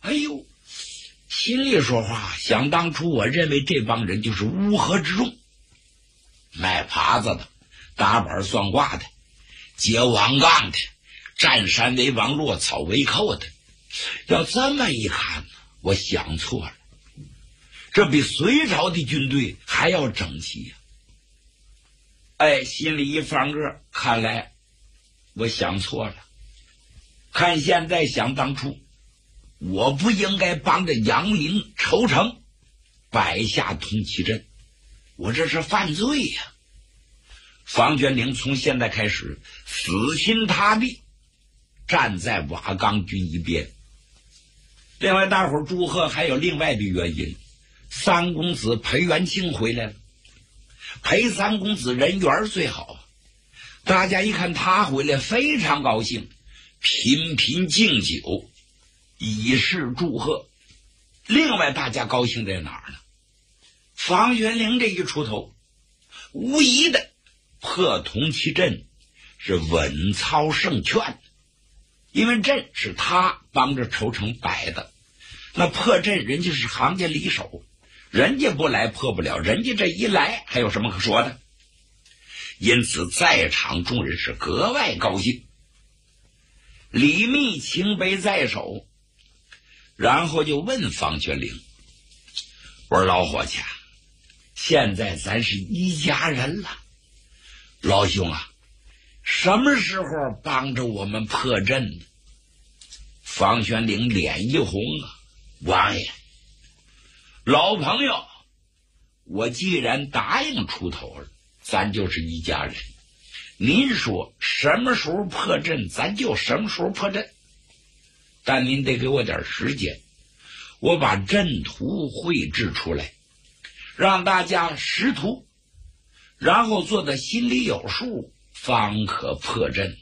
哎呦，心里说话，想当初我认为这帮人就是乌合之众，卖耙子的，打板算卦的，接网杠的，占山为王，落草为寇的。要这么一看，我想错了，这比隋朝的军队还要整齐呀！哎，心里一翻个，看来我想错了。看现在想当初，我不应该帮着杨凌、仇城摆下通气阵，我这是犯罪呀！房玄龄从现在开始死心塌地站在瓦岗军一边。另外大伙儿祝贺还有另外的原因，三公子裴元庆回来了。裴三公子人缘最好，大家一看他回来非常高兴，频频敬酒以示祝贺。另外大家高兴在哪儿呢？房玄龄这一出头，无疑的破铜旗阵是稳操胜券，因为阵是他帮着仇城摆的，那破阵人家是行家里手，人家不来破不了，人家这一来还有什么可说的？因此在场众人是格外高兴。李密情杯在手，然后就问房玄龄，我说老伙计，现在咱是一家人了，老兄啊，什么时候帮着我们破阵呢？房玄龄脸一红啊，王爷，老朋友，我既然答应出头了，咱就是一家人，您说什么时候破阵咱就什么时候破阵，但您得给我点时间，我把阵图绘制出来，让大家识图，然后做得心里有数，方可破阵。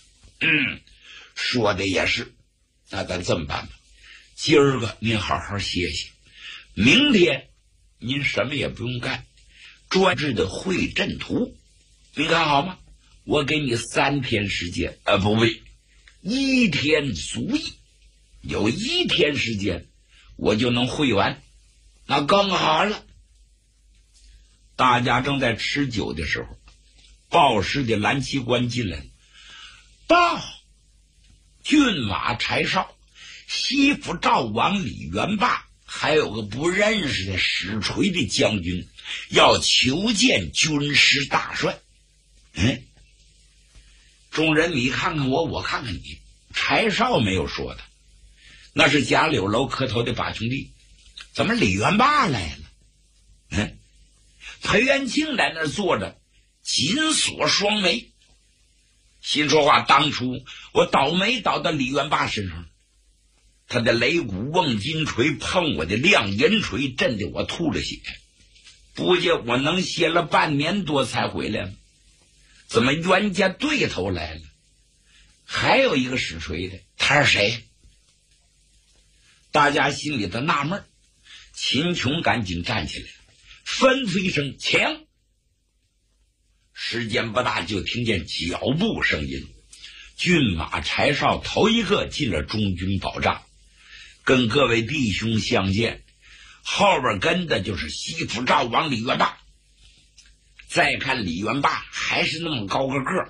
说的也是，那咱这么办吧，今儿个您好好歇歇，明天您什么也不用干，专制的绘阵图，你看好吗？我给你3天时间，不必，1天足矣，有1天时间我就能绘完，那更好了。大家正在吃酒的时候，报师的蓝旗官进来了，报骏马柴少、西府赵王李元霸，还有个不认识的使锤的将军要求见军师大帅。众人你看看我，我看看你，柴少没有说的，那是贾柳楼磕头的把兄弟，怎么李元霸来了？裴元庆在那儿坐着，紧锁双眉，心说话，当初我倒霉倒到李元霸身上，他的擂鼓瓮金锤碰我的亮银锤，震得我吐了血，不介我能歇了半年多才回来了，怎么冤家对头来了？还有一个使锤的，他是谁？大家心里的纳闷。秦琼赶紧站起来，吩咐一声请。时间不大，就听见脚步声音，骏马柴少头一个进了中军保障，跟各位弟兄相见，后边跟的就是西府赵王李元霸。再看李元霸还是那么高个个，